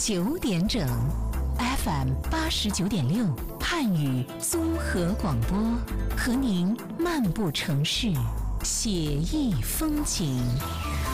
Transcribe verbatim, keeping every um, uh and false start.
九点整 ，F M 八十九点六，汉语综合广播，和您漫步城市，写意风景。